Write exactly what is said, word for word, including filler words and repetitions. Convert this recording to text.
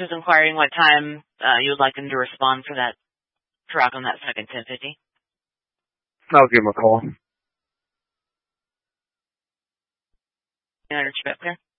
just inquiring what time uh, you would like him to respond for that truck on that second ten fifty. I'll give him a call. Chip up there.